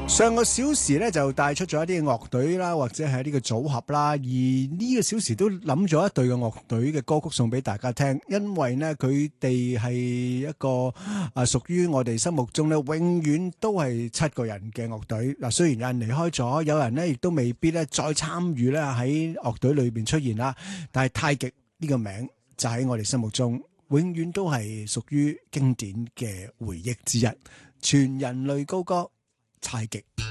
上個小時咧就帶出咗一啲樂隊啦，或者係呢個組合啦，而呢個小時都諗咗一隊嘅樂隊嘅歌曲送俾大家聽，因為呢，佢哋係一個屬於我哋心目中咧永遠都係7個人嘅樂隊。嗱，雖然有人離開咗，有人呢亦都未必咧再參與咧喺樂隊裏邊出現啦，但係太極呢個名就喺我哋心目中永遠都係屬於經典嘅回憶之一，全人類高歌太極。